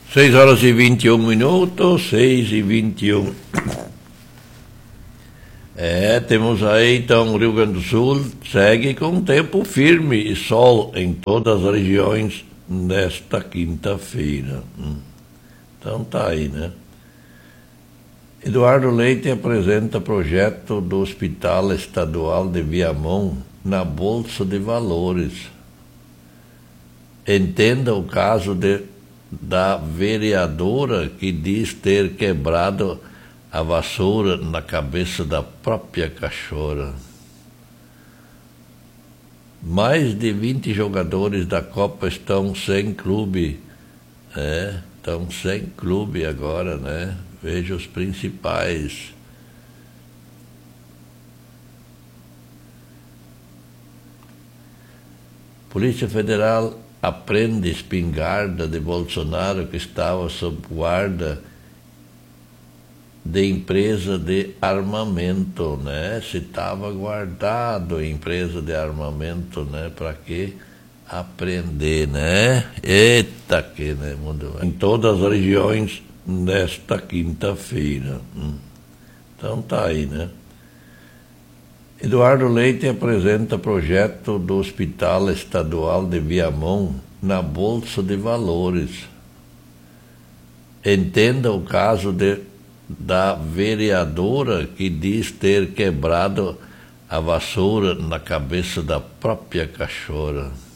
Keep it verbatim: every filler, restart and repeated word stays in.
Seis horas e vinte e um minutos, seis e vinte e um. É, temos aí então o Rio Grande do Sul segue com tempo firme e sol em todas as regiões nesta quinta-feira. Então tá aí, né? Eduardo Leite apresenta projeto do Hospital Estadual de Viamão na Bolsa de Valores. Entenda o caso de, da vereadora que diz ter quebrado a vassoura na cabeça da própria cachorra. Mais de vinte jogadores da Copa estão sem clube. É, estão sem clube agora, né? Veja os principais. Polícia Federal apreende espingarda de Bolsonaro que estava sob guarda de empresa de armamento, né? Se estava guardado em empresa de armamento, né? Para que apreender, né? Eita que, né, mundo? Em todas as regiões nesta quinta-feira. Hum. Então tá aí, né? Eduardo Leite apresenta projeto do Hospital Estadual de Viamão na Bolsa de Valores. Entenda o caso de, da vereadora que diz ter quebrado a vassoura na cabeça da própria cachorra.